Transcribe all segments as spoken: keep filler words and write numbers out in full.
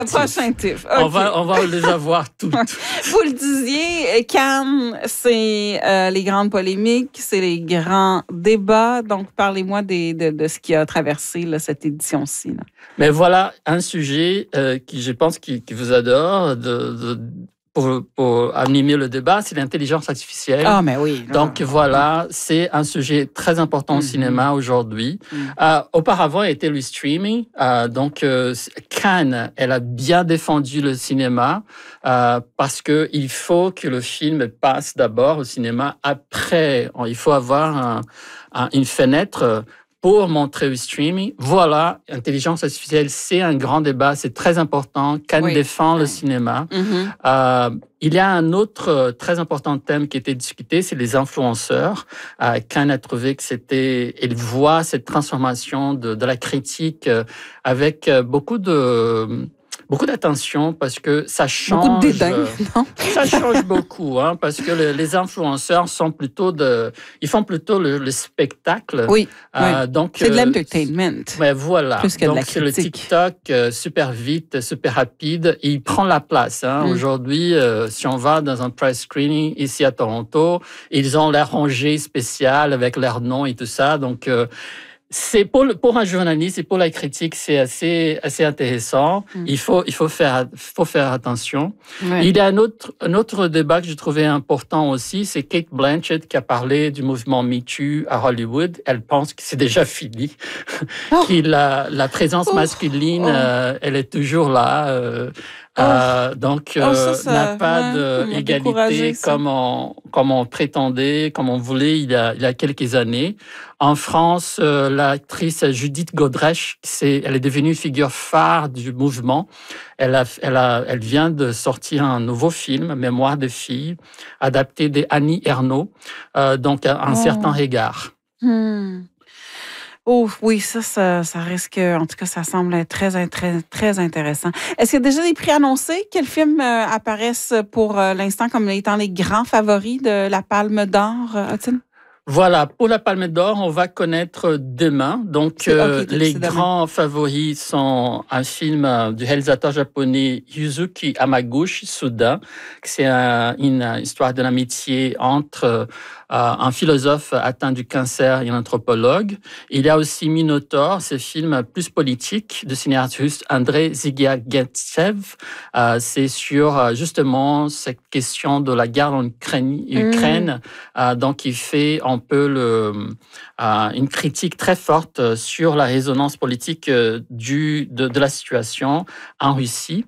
Prochain tif. Okay. On, va, on va les avoir toutes. Vous le disiez, Cannes, c'est euh, les grandes polémiques, c'est les grands débats. Donc, parlez-moi des, de, de ce qui a traversé là, cette édition-ci. Là. Mais voilà un sujet euh, qui, je pense, qui, qui vous adore, de, de, pour, pour animer le débat, c'est l'intelligence artificielle. Ah, mais oui. Là. Donc voilà, c'est un sujet très important au mm-hmm. cinéma aujourd'hui. Mm. Euh, auparavant, il était le streaming. Euh, donc euh, Cannes, elle a bien défendu le cinéma euh, parce que il faut que le film passe d'abord au cinéma. Après, il faut avoir un, un, une fenêtre pour montrer le streaming. Voilà, intelligence artificielle, c'est un grand débat, c'est très important. Cannes oui. défend le cinéma. Mm-hmm. Euh, il y a un autre très important thème qui était discuté, c'est les influenceurs. Euh, Cannes a trouvé que c'était, il voit cette transformation de, de la critique avec beaucoup de Beaucoup d'attention parce que ça change. Beaucoup de dédain, non? Ça change beaucoup, hein, parce que le, les influenceurs sont plutôt de, ils font plutôt le, le spectacle. Oui. Euh, oui. donc c'est de l'entertainment. Mais voilà. Plus que donc de la c'est le TikTok euh, super vite, super rapide, et il prend la place. Hein. Mm. Aujourd'hui, euh, si on va dans un press screening ici à Toronto, ils ont leur rangée spéciale avec leur nom et tout ça, donc. Euh, C'est pour, le, pour un journaliste et pour la critique, c'est assez, assez intéressant. Mm. Il faut, il faut faire, faut faire attention. Ouais. Il y a un autre, un autre débat que je trouvais important aussi, c'est Cate Blanchett qui a parlé du mouvement Me Too à Hollywood. Elle pense que c'est déjà fini, oh. que la, la présence oh. masculine, oh. Euh, elle est toujours là. Euh, Oh. Euh, donc, euh, oh, ça, ça, n'a pas ouais, d'égalité comme on, comme on prétendait, comme on voulait il y a, il y a quelques années. En France, euh, l'actrice Judith Godrèche, c'est, elle est devenue une figure phare du mouvement. Elle, a, elle, a, elle vient de sortir un nouveau film, Mémoire de fille, adapté d'Annie Ernaux, euh, donc à un oh. certain regard. Hmm. Oh oui, ça, ça, ça risque, en tout cas, ça semble être très, très, très intéressant. Est-ce qu'il y a déjà des prix annoncés? Quels films euh, apparaissent pour euh, l'instant comme étant les grands favoris de la Palme d'Or, Hudson? Voilà, pour la Palme d'Or, on va connaître demain. Donc, euh, okay, les grands favoris sont un film du réalisateur japonais Yuzuki Hamaguchi, Soudain. C'est un, une histoire de l'amitié entre euh, un philosophe atteint du cancer et un anthropologue. Il y a aussi Minotaur, ce film plus politique de cinéaste russe Andrei Zvyagintsev. Euh, c'est sur justement cette question de la guerre en Ukraine. Ukraine. Mm. Euh, donc, il fait un peu le, euh, une critique très forte sur la résonance politique euh, du, de, de la situation en Russie.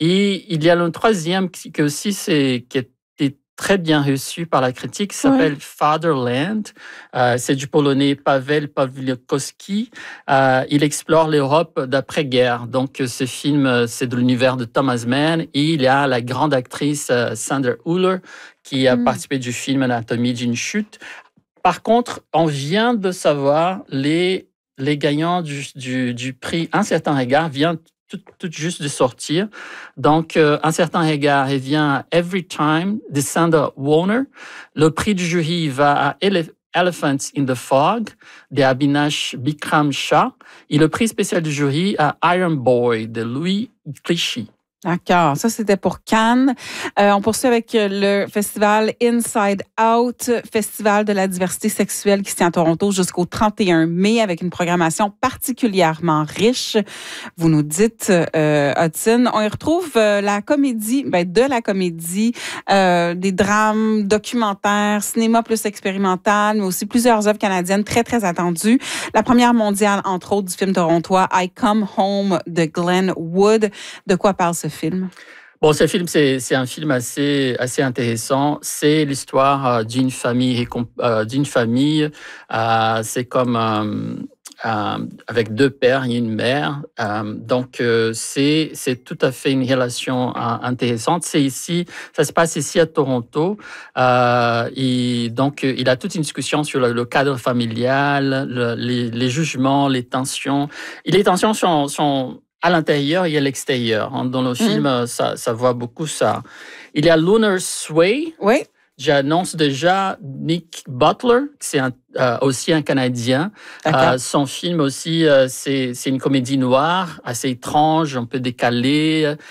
Et il y a le troisième qui, qui aussi c'est, qui est très bien reçu par la critique, qui s'appelle ouais. Fatherland. Euh, c'est du polonais Paweł Pawlikowski. Euh, il explore l'Europe d'après-guerre. Donc, ce film, c'est de l'univers de Thomas Mann. Et il y a la grande actrice Sandra Hüller qui a mm. participé du film Anatomie d'une chute. Par contre, on vient de savoir les, les gagnants du, du, du prix Un certain regard viennent tout, tout juste de sortir. Donc, euh, Un certain regard revient à Every Time de Sandra Warner. Le prix du jury va à Ele- Elephants in the Fog de Abhinash Bikram Shah. Et le prix spécial du jury à Iron Boy de Louis Clichy. D'accord, ça c'était pour Cannes. Euh, on poursuit avec le festival Inside Out, festival de la diversité sexuelle qui se tient à Toronto jusqu'au trente et un mai avec une programmation particulièrement riche. Vous nous dites, euh, Hudson, on y retrouve euh, la comédie, ben, de la comédie, euh, des drames, documentaires, cinéma plus expérimental, mais aussi plusieurs œuvres canadiennes très, très attendues. La première mondiale, entre autres, du film torontois I Come Home de Glenn Wood. De quoi parle ce film? Bon, ce film, c'est, c'est un film assez, assez intéressant. C'est l'histoire euh, d'une famille, euh, d'une famille. Euh, c'est comme euh, euh, avec deux pères et une mère. Euh, donc, euh, c'est, c'est tout à fait une relation euh, intéressante. C'est ici, ça se passe ici à Toronto. Euh, et donc, il a toute une discussion sur le, le cadre familial, le, les, les jugements, les tensions. Et les tensions sont, sont à l'intérieur et à l'extérieur. Dans le film, mmh. ça, ça voit beaucoup ça. Il y a Lunar Sway. Oui. j'annonce déjà Nick Butler, c'est un, euh, aussi un Canadien. Euh, son film aussi, euh, c'est, c'est une comédie noire, assez étrange, un peu décalée.